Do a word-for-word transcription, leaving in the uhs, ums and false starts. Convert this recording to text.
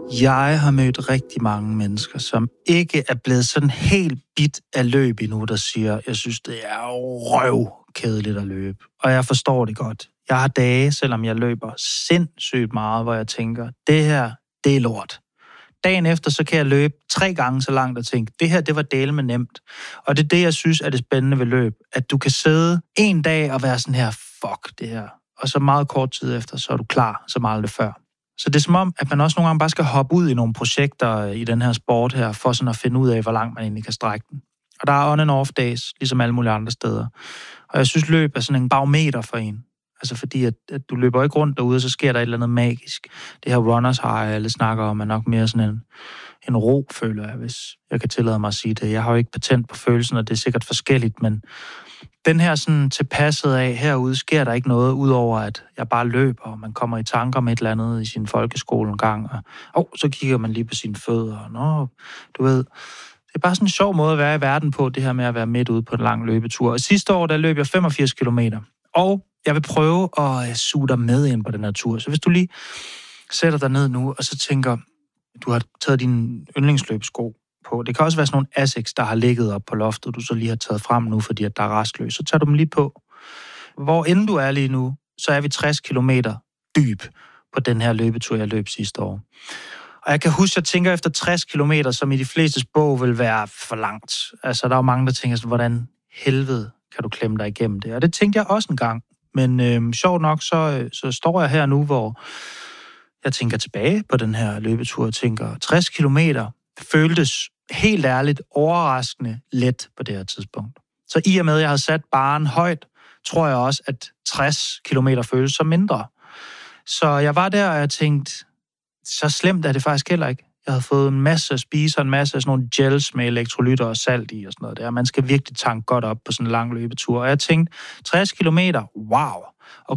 Jeg har mødt rigtig mange mennesker, som ikke er blevet sådan helt bit af løb endnu, der siger, jeg synes, det er røvkedeligt at løbe. Og jeg forstår det godt. Jeg har dage, selvom jeg løber sindssygt meget, hvor jeg tænker, det her, det er lort. Dagen efter, så kan jeg løbe tre gange så langt og tænke, det her, det var dælme nemt. Og det er det, jeg synes er det spændende ved løb. At du kan sidde en dag og være sådan her, fuck det her. Og så meget kort tid efter, så er du klar, som aldrig før. Så det er som om, at man også nogle gange bare skal hoppe ud i nogle projekter i den her sport her, for sådan at finde ud af, hvor langt man egentlig kan strække den. Og der er on and off days, ligesom alle mulige andre steder. Og jeg synes, løb er sådan en barometer for en. Altså fordi, at, at du løber ikke rundt derude, og så sker der et eller andet magisk. Det her runners high, alle snakker om, er nok mere sådan en, en ro, føler jeg, hvis jeg kan tillade mig at sige det. Jeg har jo ikke patent på følelsen, og det er sikkert forskelligt, men den her sådan tilpasset af, herude sker der ikke noget, udover at jeg bare løber, og man kommer i tanker med et eller andet i sin folkeskole en gang, og oh, så kigger man lige på sine fødder, og nå, du ved, det er bare sådan en sjov måde at være i verden på, det her med at være midt ude på en lang løbetur. Og sidste år, der løb jeg femogfirs kilometer, og jeg vil prøve at suge dig med ind på den her tur. Så hvis du lige sætter dig ned nu, og så tænker, du har taget dine yndlingsløbsko på. Det kan også være sådan nogle Asics, der har ligget op på loftet, du så lige har taget frem nu, fordi at der er restløs. Så tager du dem lige på. Hvor inden du er lige nu, så er vi tres kilometer dyb på den her løbetur, jeg løb sidste år. Og jeg kan huske, at jeg tænker efter tres kilometer, som i de flestes bog vil være for langt. Altså, der er jo mange, der tænker sådan, hvordan helvede kan du klemme dig igennem det? Og det tænkte jeg også en gang. Men øh, sjovt nok, så, så står jeg her nu, hvor jeg tænker tilbage på den her løbetur og tænker, tres kilometer føltes helt ærligt overraskende let på det her tidspunkt. Så i og med, at jeg havde sat barren højt, tror jeg også, at tres kilometer føles som mindre. Så jeg var der, og jeg tænkte, så slemt er det faktisk heller ikke. Jeg havde fået en masse at spise, og en masse af sådan nogle gels med elektrolytter og salt i og sådan noget der. Man skal virkelig tanke godt op på sådan en lang løbetur. Og jeg tænkte, tres kilometer, wow.